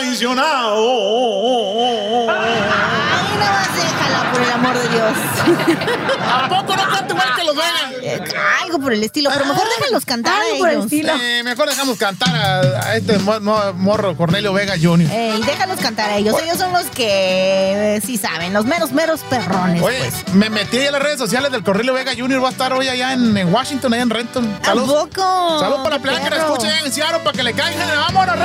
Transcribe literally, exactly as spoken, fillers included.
traicionado. Ay, nada más déjala, por el amor de Dios. ¿A poco no canta igual que los Vega? Eh, algo por el estilo, pero mejor déjalos cantar a Algo por el ellos. estilo. Eh, mejor dejamos cantar a, a este mo- mo- morro Cornelio Vega junior Eh, y déjalos cantar a ellos. Ellos son los que eh, sí saben, los meros, meros perrones. Oye, Pues. me metí ahí a las redes sociales del Cornelio Vega junior Va a estar hoy allá en, en Washington, allá en Renton. ¿A poco? Saludos para la Qué playa que la perro. escuchen en Seattle para que le caigan. ¡Vámonos!